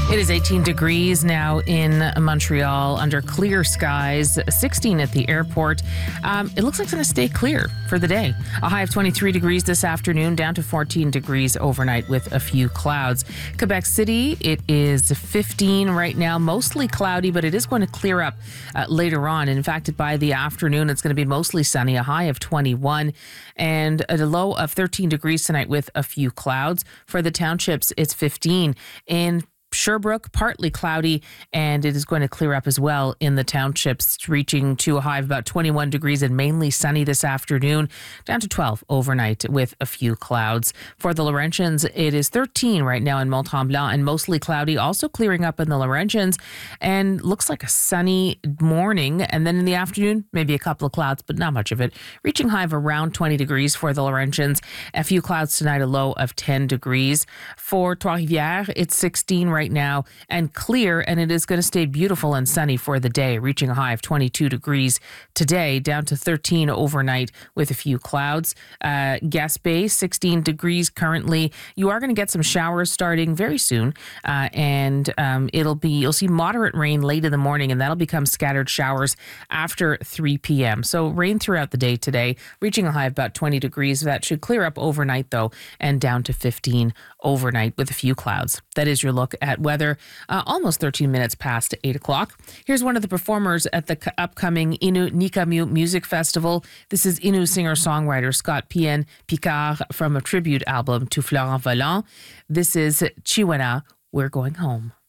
It is 18 degrees now in Montreal under clear skies, 16 at the airport. It looks like it's going to stay clear for the day. A high of 23 degrees this afternoon, down to 14 degrees overnight with a few clouds. Quebec City, it is 15 right now, mostly cloudy, but it is going to clear up later on. In fact, by the afternoon, it's going to be mostly sunny, a high of 21 and a low of 13 degrees tonight with a few clouds. For the townships, it's 15. In Sherbrooke, partly cloudy, and it is going to clear up as well in the townships, reaching to a high of about 21 degrees and mainly sunny this afternoon, down to 12 overnight with a few clouds. For the Laurentians, it is 13 right now in Mont-Tremblant and mostly cloudy, also clearing up in the Laurentians, and looks like a sunny morning. And then in the afternoon, maybe a couple of clouds, but not much of it, reaching high of around 20 degrees for the Laurentians. A few clouds tonight, a low of 10 degrees. For Trois-Rivières, it's 16 right now and clear, and it is going to stay beautiful and sunny for the day, reaching a high of 22 degrees today, down to 13 overnight with a few clouds. Gaspé, 16 degrees currently. You are going to get some showers starting very soon, and you'll see moderate rain late in the morning, and that'll become scattered showers after 3 p.m. So rain throughout the day today, reaching a high of about 20 degrees. That should clear up overnight though, and down to 15 overnight with a few clouds. That is your look at weather, almost 13 minutes past 8 o'clock. Here's one of the performers at the upcoming Innu Nikamu Music Festival. This is Innu singer-songwriter Scott Pien Picard from a tribute album to Florent Volant. This is Chiwana, We're Going Home.